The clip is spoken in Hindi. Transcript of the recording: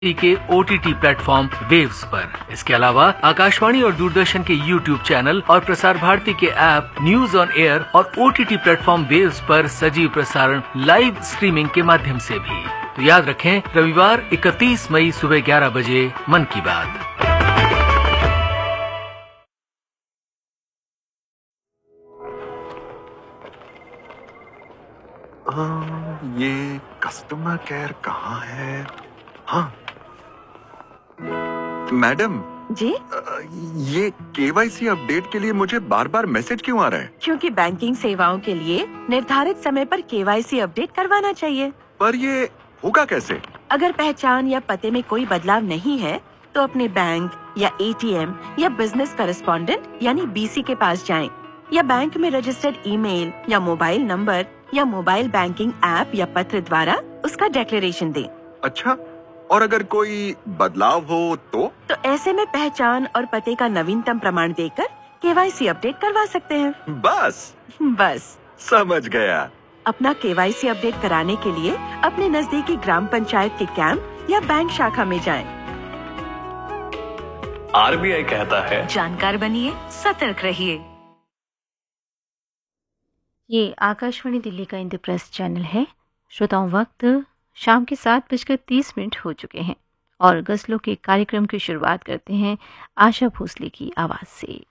के OTT प्लेटफॉर्म वेव्स पर। इसके अलावा आकाशवाणी और दूरदर्शन के YouTube चैनल और प्रसार भारती के ऐप न्यूज ऑन एयर और OTT प्लेटफॉर्म वेव्स पर सजीव प्रसारण लाइव स्ट्रीमिंग के माध्यम से भी। तो याद रखें, रविवार 31 मई सुबह 11 बजे मन की बात। ये कस्टमर केयर कहाँ है? हाँ मैडम जी, ये KYC अपडेट के लिए मुझे बार बार मैसेज क्यों आ रहा है? क्योंकि बैंकिंग सेवाओं के लिए निर्धारित समय पर KYC अपडेट करवाना चाहिए। पर ये होगा कैसे? अगर पहचान या पते में कोई बदलाव नहीं है, तो अपने बैंक या ATM या बिजनेस करेस्पॉन्डेंट यानी BC के पास जाएं, या बैंक में रजिस्टर्ड ईमेल या मोबाइल नंबर या मोबाइल बैंकिंग ऐप या पत्र द्वारा उसका डिक्लेरेशन दें। अच्छा, और अगर कोई बदलाव हो तो ऐसे में पहचान और पते का नवीनतम प्रमाण देकर KYC अपडेट करवा सकते हैं। बस समझ गया। अपना KYC अपडेट कराने के लिए अपने नजदीकी ग्राम पंचायत के कैंप या बैंक शाखा में जाएं। RBI कहता है, जानकार बनिए, सतर्क रहिए। ये आकाशवाणी दिल्ली का इंद्रप्रस्थ चैनल है। श्रोताओं, वक्त शाम के 7:30 हो चुके हैं और गज़लों के कार्यक्रम की शुरुआत करते हैं आशा भोसले की आवाज़ से।